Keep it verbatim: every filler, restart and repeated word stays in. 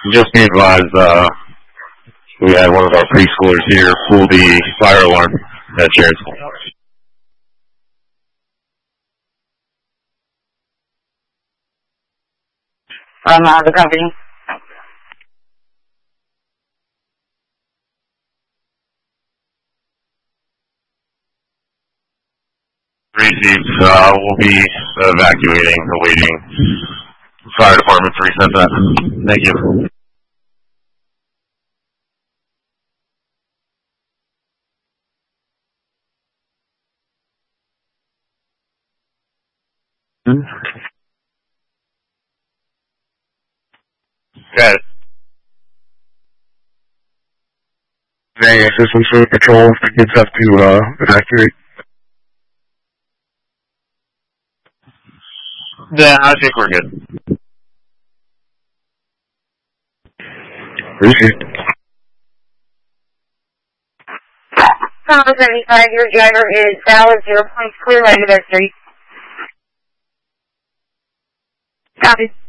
Just be advised, uh, we had one of our preschoolers here pull the fire alarm at Sharon School. From uh, the company. Received. Uh, we'll be evacuating, awaiting fire department to reset that. Thank you. Got it. Any assistance for the patrol if the kids have to uh, evacuate? Yeah, I think we're good. Received. Thomas seventy-five, your driver is valid, zero points clear, right to their street. Copy.